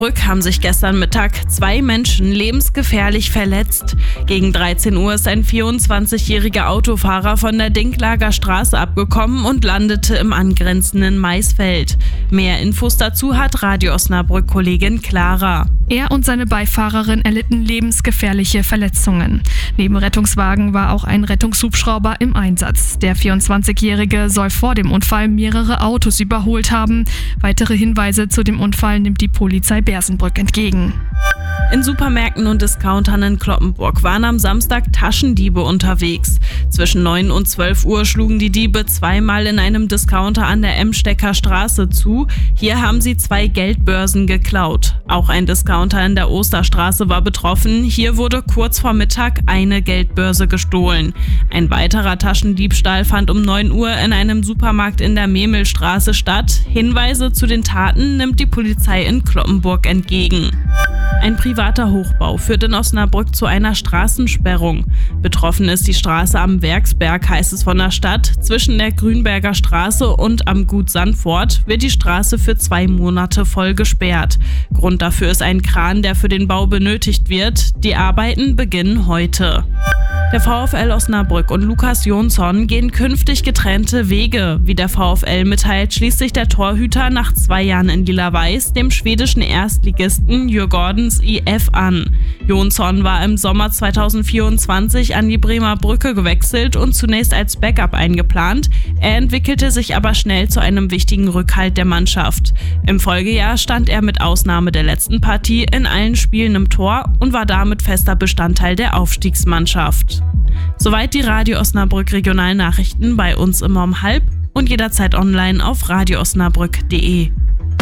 Brück haben sich gestern Mittag 2 Menschen lebensgefährlich verletzt. Gegen 13 Uhr ist ein 24-jähriger Autofahrer von der Dinklager Straße abgekommen und landete im angrenzenden Maisfeld. Mehr Infos dazu hat Radio Osnabrück-Kollegin Clara. Er und seine Beifahrerin erlitten lebensgefährliche Verletzungen. Neben Rettungswagen war auch ein Rettungshubschrauber im Einsatz. Der 24-Jährige soll vor dem Unfall mehrere Autos überholt haben. Weitere Hinweise zu dem Unfall nimmt die Polizei Bersenbrück entgegen. In Supermärkten und Discountern in Cloppenburg waren am Samstag Taschendiebe unterwegs. Zwischen 9 und 12 Uhr schlugen die Diebe zweimal in einem Discounter an der Emstecker Straße zu. Hier haben sie 2 Geldbörsen geklaut. Auch ein Discounter in der Osterstraße war betroffen. Hier wurde kurz vor Mittag eine Geldbörse gestohlen. Ein weiterer Taschendiebstahl fand um 9 Uhr in einem Supermarkt in der Memelstraße statt. Hinweise zu den Taten nimmt die Polizei in Cloppenburg entgegen. Ein privater Hochbau führt in Osnabrück zu einer Straßensperrung. Betroffen ist die Straße am Werksberg, heißt es von der Stadt. Zwischen der Grünberger Straße und am Gut Sandfort wird die Straße für 2 Monate voll gesperrt. Grund dafür ist ein Kran, der für den Bau benötigt wird. Die Arbeiten beginnen heute. Der VfL Osnabrück und Lukas Jonsson gehen künftig getrennte Wege. Wie der VfL mitteilt, schließt sich der Torhüter nach 2 Jahren in Lila-Weiß dem schwedischen Erstligisten Djurgårdens IF an. Jonsson war im Sommer 2024 an die Bremer Brücke gewechselt und zunächst als Backup eingeplant. Er entwickelte sich aber schnell zu einem wichtigen Rückhalt der Mannschaft. Im Folgejahr stand er mit Ausnahme der letzten Partie in allen Spielen im Tor und war damit fester Bestandteil der Aufstiegsmannschaft. Soweit die Radio Osnabrück Regionalnachrichten bei uns immer um 12:30 und jederzeit online auf radioosnabrück.de.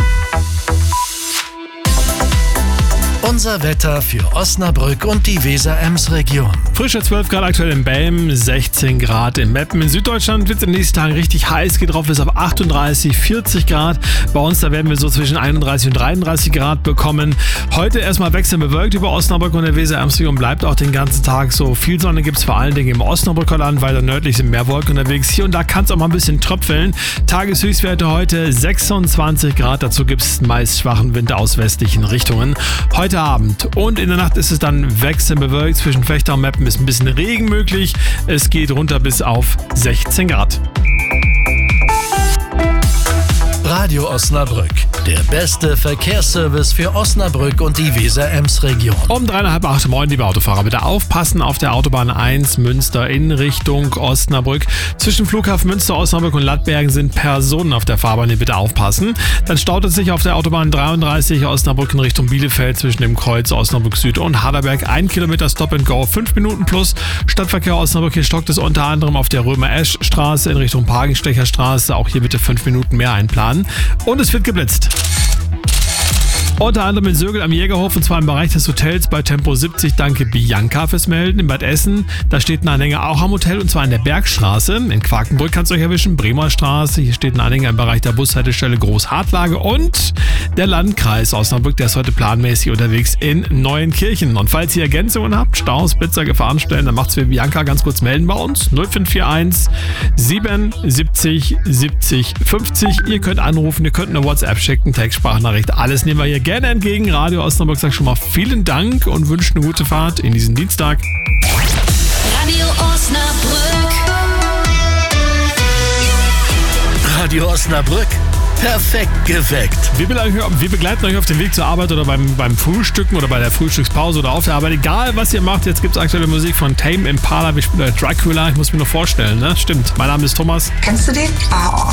Unser Wetter für Osnabrück und die Weser-Ems-Region. Frische 12 Grad aktuell in Belm, 16 Grad in Meppen. In Süddeutschland wird es in den nächsten Tagen richtig heiß, geht drauf bis auf 38, 40 Grad. Bei uns, da werden wir so zwischen 31 und 33 Grad bekommen. Heute erstmal wechselnd bewölkt über Osnabrück und der Weser-Ems-Region, bleibt auch den ganzen Tag so. Viel Sonne gibt es vor allen Dingen im Osnabrücker Land, weiter nördlich sind mehr Wolken unterwegs. Hier und da kann es auch mal ein bisschen tröpfeln. Tageshöchstwerte heute 26 Grad, dazu gibt es meist schwachen Wind aus westlichen Richtungen. Heute Abend und in der Nacht ist es dann wechselnd bewölkt. Zwischen Vechta und Meppen ist ein bisschen Regen möglich. Es geht runter bis auf 16 Grad. Radio Osnabrück, der beste Verkehrsservice für Osnabrück und die Weser-Ems-Region. Um 7:30 moin, liebe Autofahrer, bitte aufpassen auf der Autobahn 1 Münster in Richtung Osnabrück. Zwischen Flughafen Münster, Osnabrück und Lattbergen sind Personen auf der Fahrbahn, die bitte aufpassen. Dann staut es sich auf der Autobahn 33 Osnabrück in Richtung Bielefeld zwischen dem Kreuz Osnabrück Süd und Harderberg. 1 Kilometer Stop and Go, 5 Minuten plus. Stadtverkehr Osnabrück, hier stockt es unter anderem auf der Römer-Esch-Straße in Richtung Pagenstecher Straße. Auch hier bitte 5 Minuten mehr einplanen. Und es wird geblitzt. Unter anderem in Sögel am Jägerhof und zwar im Bereich des Hotels bei Tempo 70. Danke Bianca fürs Melden. In Bad Essen, da steht ein Anhänger auch am Hotel und zwar in der Bergstraße. In Quakenbrück kannst du euch erwischen. Bremer Straße, hier steht ein Anhänger im Bereich der Bushaltestelle Großhartlage und der Landkreis Osnabrück, der ist heute planmäßig unterwegs in Neuenkirchen. Und falls ihr Ergänzungen habt, Staus, Blitzer, Gefahrenstellen, dann macht's für Bianca ganz kurz melden bei uns. 0541 77 70 50. Ihr könnt anrufen, ihr könnt eine WhatsApp schicken, Textsprachnachricht, alles nehmen wir hier gerne entgegen. Radio Osnabrück sagt schon mal vielen Dank und wünscht eine gute Fahrt in diesen Dienstag. Radio Osnabrück. Radio Osnabrück, perfekt geweckt. Wir begleiten euch auf dem Weg zur Arbeit oder beim Frühstücken oder bei der Frühstückspause oder auf der Arbeit. Egal, was ihr macht, jetzt gibt es aktuelle Musik von Tame Impala. Wir spielen Dracula. Ich muss mir nur vorstellen, ne? Stimmt. Mein Name ist Thomas. Kennst du den?